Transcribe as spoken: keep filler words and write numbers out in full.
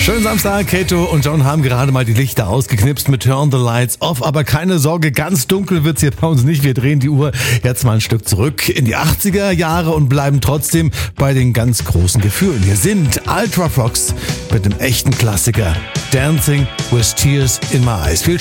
Schönen Samstag, Kato und John haben gerade mal die Lichter ausgeknipst mit Turn the Lights Off. Aber keine Sorge, ganz dunkel wird's hier bei uns nicht. Wir drehen die Uhr jetzt mal ein Stück zurück in die achtziger Jahre und bleiben trotzdem bei den ganz großen Gefühlen. Hier sind Ultra Fox mit dem echten Klassiker Dancing with Tears in My Eyes. Viel